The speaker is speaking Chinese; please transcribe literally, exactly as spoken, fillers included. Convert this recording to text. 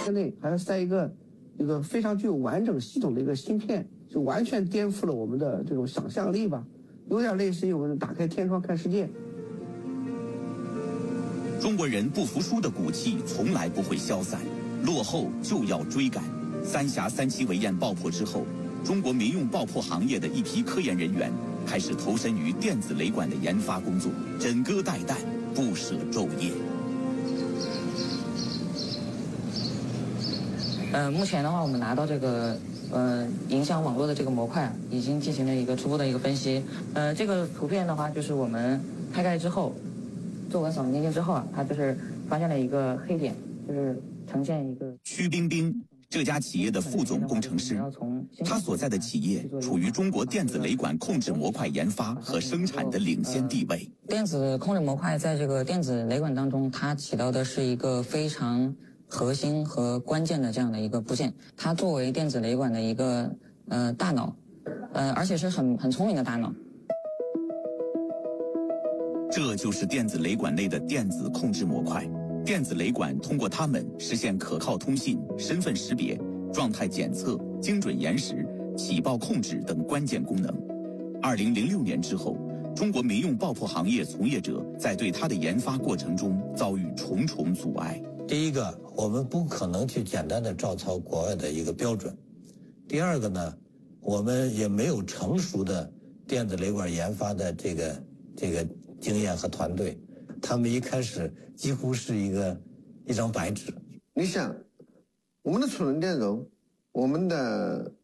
之内还要塞一个一个非常具有完整系统的一个芯片，就完全颠覆了我们的这种想象力吧，有点类似于我们打开天窗看世界。 中国人不服输的骨气从来不会消散，落后就要追赶。三峡三期围堰爆破之后，中国民用爆破行业的一批科研人员开始投身于电子雷管的研发工作，枕戈待旦，不舍昼夜。 呃，目前的话，我们拿到这个呃影响网络的这个模块，已经进行了一个初步的一个分析。呃，这个图片的话，就是我们开盖之后，做完扫描定性之后啊，它就是发现了一个黑点，就是呈现一个。 屈冰冰，这家企业的副总工程师，他所在的企业处于中国电子雷管控制模块研发和生产的领先地位。 电子控制模块在这个电子雷管当中，它起到的是一个非常核心和关键的这样的一个部件。它作为电子雷管的一个呃大脑，呃，而且是很很聪明的大脑。 这就是电子雷管内的电子控制模块。电子雷管通过它们实现可靠通信、身份识别、状态检测、精准延时、起爆控制等关键功能。二零零六年之后，中国民用爆破行业从业者在对它的研发过程中遭遇重重阻碍。 第一个，我们不可能去简单的照抄国外的一个标准。第二个呢，我们也没有成熟的电子雷管研发的这个这个经验和团队。他们一开始几乎是一个一张白纸。 你想，我们的储能电容，我们的